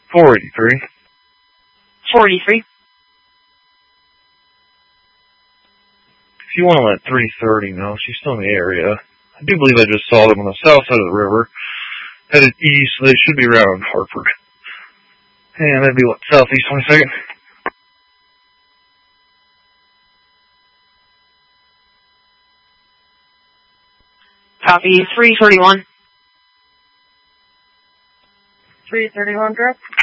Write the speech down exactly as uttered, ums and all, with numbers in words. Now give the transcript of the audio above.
four eighty-three. four eighty-three. If you want to let three thirty know, she's still in the area. I do believe I just saw them on the south side of the river. Headed east, so they should be around Hartford. And that'd be what, southeast twenty-second? Copy, three thirty-one. three thirty-one, correct?